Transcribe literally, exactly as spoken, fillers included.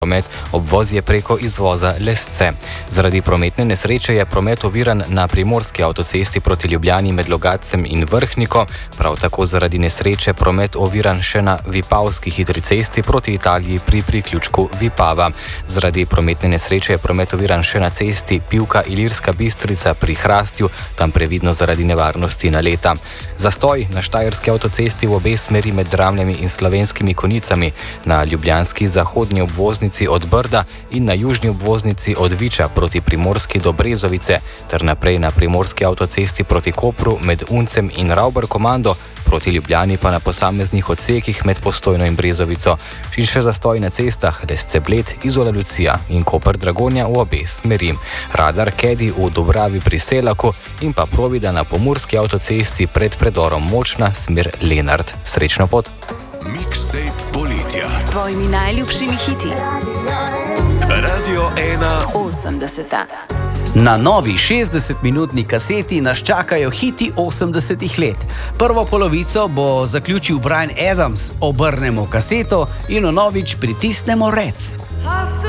promet obvozje preko izvoza Lesce. Zaradi prometne nesreče je promet oviran na primorski avtocesti proti Ljubljani med Logatcem in Vrhniko, prav tako zaradi nesreče promet oviran še na Vipavski hitri cesti proti Italiji pri priključku Vipava. Zaradi prometne nesreče je promet oviran še na cesti Pivka-Ilirska Bistrica pri Hrastju, tam previdno zaradi nevarnosti naleta. Zastoj na štajerski avtocesti v obe smeri med Dramljami in Slovenskimi Konicami, na ljubljanski zahodnji obvoznici od Brda in na južni obvoznici od Viča proti Primorski do Brezovice, ter naprej na primorski avtocesti proti Kopru med Uncem in Ravbar Komando, proti Ljubljani pa na posameznih odsekih med Postojno in Brezovico. In še zastoj na cestah Lesce-Bled, Izola-Lucija in Koper-Dragonja v obe smeri. Radar Kedi v Dobravi pri Selaku in pa Provida na pomurski avtocesti pred predorom Močna smer Lenart. Srečno pot! Mixtape poletja s tvojimi najljubšimi hiti. Radio ena osemdeseta. Na novi šestdesetminutni kaseti nas čakajo hiti osemdesetih let. Prvo polovico bo zaključil Bryan Adams, obrnemo kaseto in vnovič pritisnemo rec.